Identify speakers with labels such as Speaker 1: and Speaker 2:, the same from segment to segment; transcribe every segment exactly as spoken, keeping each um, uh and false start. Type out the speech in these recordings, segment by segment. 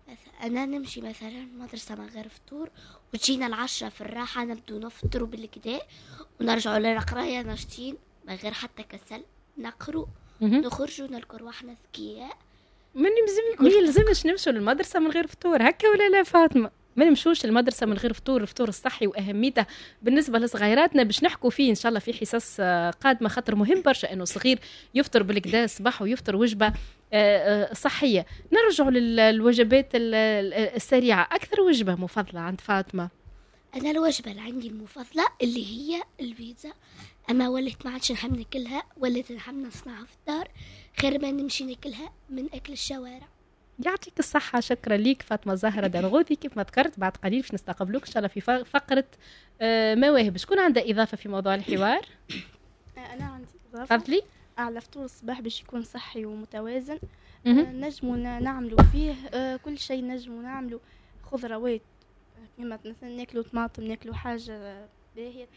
Speaker 1: مث- أنا نمشي مثلا مدرسة من غير فطور، وتجينا العشرة في الراحة نبدو نفطروا بالكدا، ونرجعوا للقراية ناشطين من غير حتى كسل، نقروا
Speaker 2: مهم.
Speaker 1: نخرجوا نلقوا رواحنا ذكياء.
Speaker 2: ما نلزم ما
Speaker 1: يكون
Speaker 2: يلزمش نمشوا للمدرسة من غير فطور هكا ولا لا فاطمة؟ ما نمشوش المدرسة من غير فطور، الفطور الصحي وأهميته بالنسبة لصغيراتنا باش نحكوا فيه إن شاء الله في حصص آه، قادمة، خاطر مهم برشا إنه صغير يفطر بالكدا الصباح ويفطر وجبة آه، آه، صحية. نرجع للوجبات ال- ال- السريعة، أكثر وجبة مفضلة عند فاطمة؟
Speaker 1: أنا الوجبة اللي عندي المفضلة اللي هي البيتزا، أما وليت ما عادش نحب ناكلها، وليت نحب نصنعها في الدار خير ما نمشي ناكلها من أكل الشوارع.
Speaker 2: يعطيك الصحة، شكرا ليك فاطمة زهرة دنغوثي. كيف ما ذكرت بعد قليل باش نستقبلوك إن شاء الله في ف- فقرة آه، مواهب. شكون عنده إضافة في موضوع الحوار؟
Speaker 3: أنا عندي إضافة
Speaker 2: تفضلي.
Speaker 3: على فطور الصباح باش يكون صحي ومتوازن. آه،
Speaker 2: مهم.
Speaker 3: نجمو ن- نعملو فيه آه، كل شيء، نجمو نعملو خضروات آه، كيما مثلا ناكلو طماطم، ناكلو حاجة باهية،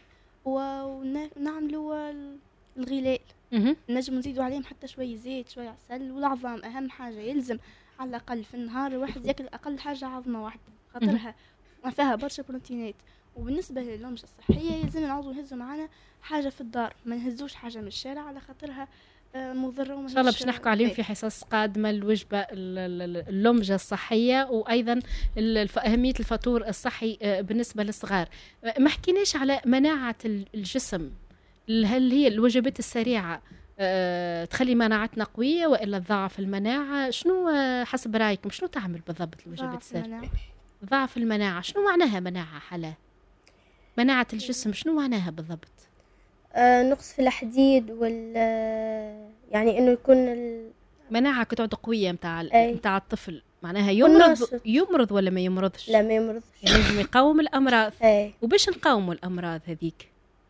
Speaker 3: ونعملو الغلال،
Speaker 2: مهم.
Speaker 3: نجم نزيدو عليهم حتى شوية زيت شوية عسل. والعظام أهم حاجة، يلزم على الأقل في النهار الواحد ياكل أقل حاجة عظمة واحدة، خاطرها فيها برشا بروتينات. وبالنسبة للومش الصحية يلزم نعوضو نهزو معانا حاجة في الدار، ما نهزوش حاجة من الشارع على خاطرها آه، مضرة وما
Speaker 2: إن شاء الله
Speaker 3: هيش
Speaker 2: باش نحكوا عليهم في حصص قادمة، الوجبة ال- ال- اللمجة الصحية، وأيضا ال- الف- أهمية الفطور الصحي آه، بالنسبة للصغار. آه، ما حكيناش على مناعة ال- الجسم. ال- هل هي الوجبات السريعة آه، تخلي مناعتنا قوية وإلا تضاعف المناعة؟ شنو آه، حسب رأيكم شنو تعمل بالضبط الوجبات
Speaker 3: ضعف
Speaker 2: السريعة؟
Speaker 3: المناعة.
Speaker 2: ضعف المناعة، شنو معناها مناعة حلا؟ مناعة الجسم شنو معناها بالضبط؟
Speaker 4: آه، نقص في الحديد وال آه، يعني انه يكون ال...
Speaker 2: مناعة كتعود قوية متاع
Speaker 4: أي.
Speaker 2: متاع الطفل، معناها
Speaker 4: يكون
Speaker 2: يمرض
Speaker 4: ناشط.
Speaker 2: يمرض ولا ما يمرضش؟
Speaker 4: لا ما يمرضش.
Speaker 2: ينجم يقاوم الأمراض.
Speaker 4: اي
Speaker 2: وباش نقاوموا الأمراض هذيك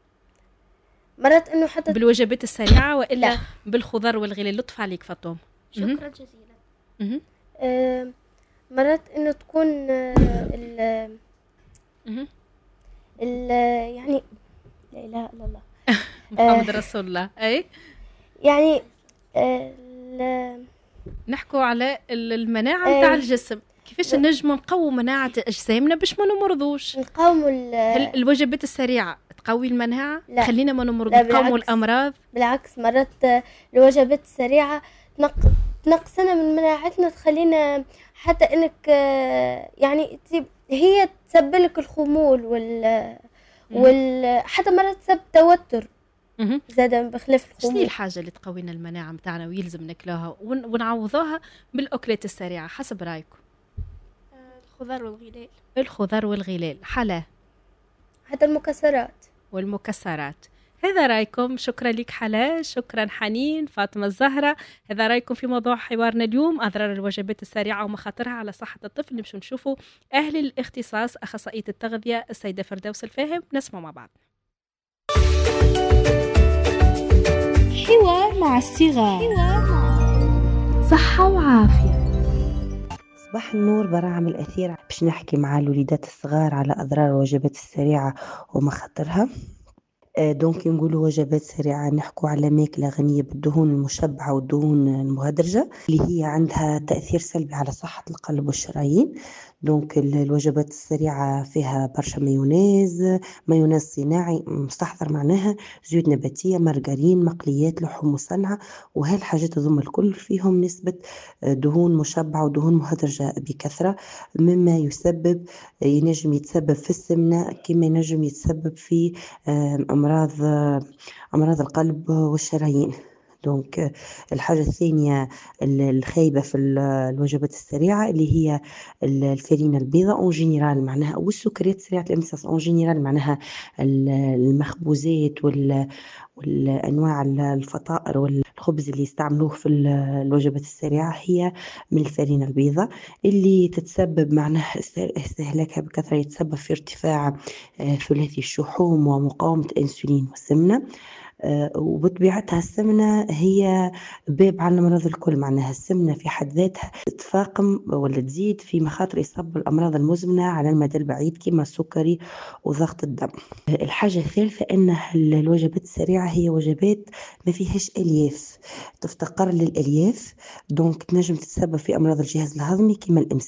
Speaker 4: مرات انه حتى
Speaker 2: بالوجبات السريعة وإلا
Speaker 4: لا.
Speaker 2: بالخضر والغلال؟ لطف عليك فاطمة. مهم.
Speaker 1: شكرا جزيلا.
Speaker 2: مهم.
Speaker 4: آه، مرات انه تكون آه، ال
Speaker 2: مهم.
Speaker 4: ال يعني لا اله الا الله
Speaker 2: محمد رسول الله. أي
Speaker 4: يعني آه، ال-
Speaker 2: نحكوا على ال- المناعة
Speaker 4: أي.
Speaker 2: متاع الجسم، كيفاش نجموا نقوي مناعة أجسامنا باش ما نمرضوش؟
Speaker 4: نقاوموا ال-
Speaker 2: هل الوجبات السريعة تقوي المناعة؟
Speaker 4: لا.
Speaker 2: خلينا ما نمرض،
Speaker 4: لا،
Speaker 2: نقاوموا
Speaker 4: بالعكس.
Speaker 2: الأمراض.
Speaker 4: بالعكس مرات آه، الوجبات السريعة تنق... تنقصنا من مناعتنا، تخلينا حتى انك آه، يعني تب- هي تسبلك الخمول وال وال حتى مرات تسبب توتر
Speaker 2: مهم.
Speaker 4: زاد بخلاف
Speaker 2: شنو هي
Speaker 4: الخمول.
Speaker 2: الحاجة اللي تقوينا المناعة متاعنا ويلزم ناكلوها ون- ونعوضوها بالأكلات السريعة حسب رأيكم؟
Speaker 3: آه، الخضر والغلال.
Speaker 2: الخضر والغلال حلا
Speaker 4: حتى المكسرات.
Speaker 2: والمكسرات. هذا رأيكم. شكرا لك حلا، شكرا حنين، فاطمة الزهرة. هذا رأيكم في موضوع حوارنا اليوم، أضرار الوجبات السريعة ومخاطرها على صحة الطفل. نمشوا نشوفوا أهل الاختصاص أخصائية التغذية السيدة فردوس الفاهم، نسمع مع بعض.
Speaker 5: حوار مع الصغار، صحة وعافية.
Speaker 6: صباح النور، براعم الأثير باش نحكي مع الوليدات الصغار على أضرار الوجبات السريعة ومخاطرها. آه، دونك نقولوا وجبات سريعة، نحكوا على ماكلة غنية بالدهون المشبعة والدهون المهدرجة اللي هي عندها تأثير سلبي على صحة القلب والشرايين. دونك ال- الوجبات السريعة فيها برشا مايونيز، مايونيز صناعي مستحضر، معناها زيوت نباتية، مارغرين، مقليات، لحوم مصنعة، وهالحاجات ضم الكل فيهم نسبة آه، دهون مشبعة ودهون مهدرجة بكثرة، مما يسبب ينجم يتسبب في السمنة، كما ينجم يتسبب في آه، أمراض آه، أمراض القلب والشرايين. دونك آه، الحاجة الثانية ال- الخايبة في ال- الوجبات السريعة اللي هي ال- الفرينة البيضاء اون جينيرال معناها، والسكريات سريعة الامتصاص اون جينيرال معناها ال- المخبوزات وال والأنواع ال- الفطائر والخبز اللي يستعملوه في ال- الوجبات السريعة هي من الفرينة البيضاء، اللي تتسبب معناها است- استهلاكها بكثرة يتسبب في ارتفاع آه، ثلاثي الشحوم ومقاومة الأنسولين والسمنة. آه، وبطبيعتها السمنة هي باب على الأمراض الكل، معناها السمنة في حد ذاتها تتفاقم ولا تزيد في مخاطر إصابة بالأمراض المزمنة على المدى البعيد كما السكري وضغط الدم. الحاجة الثالثة أن الوجبات السريعة هي وجبات ما فيهاش ألياف، تفتقر للألياف، دونك تنجم تتسبب في أمراض الجهاز الهضمي كما الإمساك.